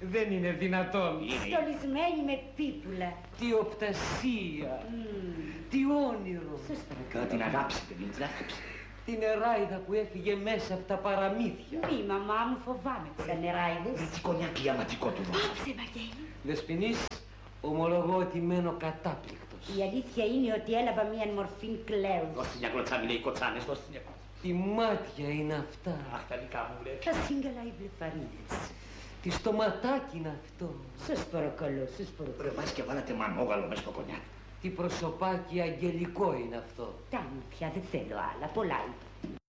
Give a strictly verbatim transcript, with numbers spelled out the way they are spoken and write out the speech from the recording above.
Δεν είναι δυνατόν. Στολισμένη με πίπουλα. Τι οπτασία. Mm. Τι όνειρο. Σας παρακαλώ. Να την αγάψετε, μην την αγάψετε. Την νεράιδα που έφυγε μέσα από τα παραμύθια. Μη, μαμά μου, φοβάμαι τις νεράιδες. Με τσικονιά ποιαματικό του δώσω. Πάψε, Βαγγέλη. Δεσποινής, ομολογώ ότι μένω κατάπληκτος. Η αλήθεια είναι ότι έλαβα μία μορφή κλαίους. Δώστε μια κλωτσά, μην λέει κοτσάνες, δώστε μια κλωτσά. Τι μάτια είναι αυτά. Αχ, τα δικά μου λέει. Τα σύγκαλα οι βλεφαρίδες. Τι στοματάκι είναι αυτό. Σας παρακαλώ, σας παρακαλώ. Ρε, βάζει και βάλατε μανόγαλο μες στο κονιάκι. Τι προσωπάκι αγγελικό είναι αυτό. Τα μου πια δεν θέλω άλλα, πολλά είπα.